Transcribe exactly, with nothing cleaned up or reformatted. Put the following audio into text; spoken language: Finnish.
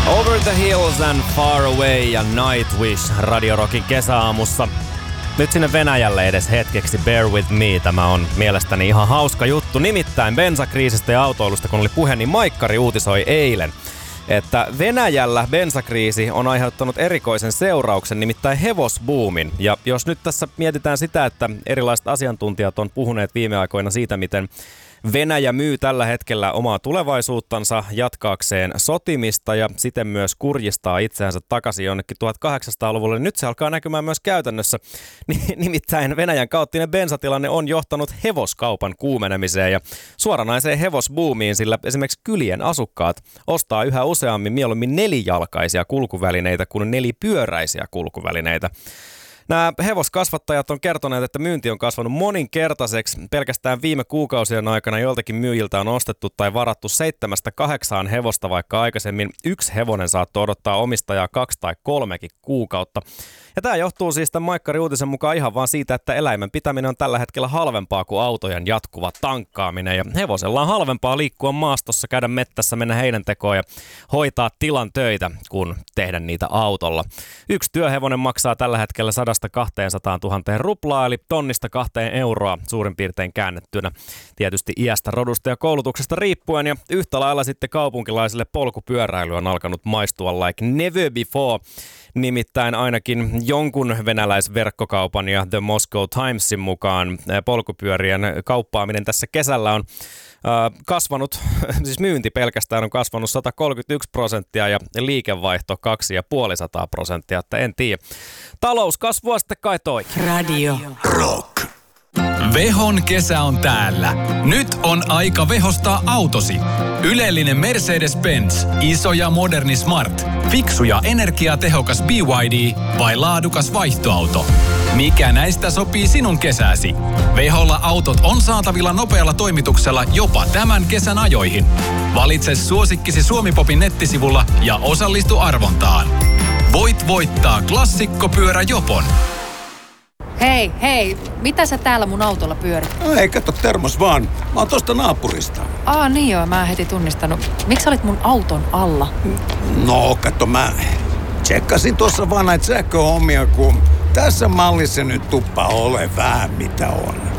Over the Hills and Far Away ja Nightwish Radio Rockin kesäaamussa. Nyt sinne Venäjälle edes hetkeksi, bear with me. Tämä on mielestäni ihan hauska juttu. Nimittäin bensakriisistä ja autoilusta, kun oli puhe, niin Maikkari uutisoi eilen, että Venäjällä bensakriisi on aiheuttanut erikoisen seurauksen, nimittäin hevosbuumin. Ja jos nyt tässä mietitään sitä, että erilaiset asiantuntijat on puhuneet viime aikoina siitä, miten Venäjä myy tällä hetkellä omaa tulevaisuuttansa jatkaakseen sotimista ja siten myös kurjistaa itseänsä takaisin jonnekin tuhatkahdeksansataaluvulle. Nyt se alkaa näkymään myös käytännössä. Nimittäin Venäjän kauttinen bensatilanne on johtanut hevoskaupan kuumenemiseen ja suoranaiseen hevosbuumiin, sillä esimerkiksi kylien asukkaat ostaa yhä useammin mieluummin nelijalkaisia kulkuvälineitä kuin nelipyöräisiä kulkuvälineitä. Nämä hevoskasvattajat on kertoneet, että myynti on kasvanut moninkertaiseksi. Pelkästään viime kuukausien aikana joiltakin myyjiltä on ostettu tai varattu seitsemästä kahdeksaan hevosta, vaikka aikaisemmin yksi hevonen saattoi odottaa omistajaa kaksi tai kolmekin kuukautta. Ja tämä johtuu siis tämän Maikkari-uutisen mukaan ihan vaan siitä, että eläimen pitäminen on tällä hetkellä halvempaa kuin autojen jatkuva tankkaaminen. Ja hevosella on halvempaa liikkua maastossa, käydä mettässä, mennä heinäntekoon ja hoitaa tilan töitä, kuin tehdä niitä autolla. Yksi työhevonen maksaa tällä hetkellä sadasta kahteensataantuhanteen ruplaa, eli tonnista kahteen euroa suurin piirtein käännettynä. Tietysti iästä, rodusta ja koulutuksesta riippuen, ja yhtä lailla sitten kaupunkilaisille polkupyöräily on alkanut maistua like never before. Nimittäin ainakin jonkun venäläisverkkokaupan ja The Moscow Timesin mukaan polkupyörien kauppaaminen tässä kesällä on äh, kasvanut, siis myynti pelkästään on kasvanut sata kolmekymmentäyksi prosenttia ja liikevaihto kaksisataaviisikymmentä prosenttia, että en tiedä. Talouskasvua sitten kai toikin. Radio Rock. Vehon kesä on täällä. Nyt on aika vehostaa autosi. Ylellinen Mercedes-Benz, iso ja moderni Smart, fiksu ja energiatehokas B Y D vai laadukas vaihtoauto? Mikä näistä sopii sinun kesääsi? Veholla autot on saatavilla nopealla toimituksella jopa tämän kesän ajoihin. Valitse suosikkisi Suomi-popin nettisivulla ja osallistu arvontaan. Voit voittaa klassikkopyörä Jopon. Hei, hei, mitä sä täällä mun autolla pyörit? No ei, kato, termos vaan. Mä oon tosta naapurista. Aa, niin joo, mä en heti tunnistanut. Miksi sä olit mun auton alla? No, kato, mä tsekkasin tuossa vaan näitä sähköhommia, kun tässä mallissa nyt tuppa ole vähän mitä on.